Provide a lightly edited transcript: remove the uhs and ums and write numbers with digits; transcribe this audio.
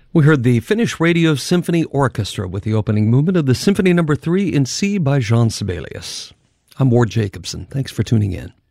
We heard the Finnish Radio Symphony Orchestra with the opening movement of the Symphony No. 3 in C by Jean Sibelius. I'm Ward Jacobson. Thanks for tuning in.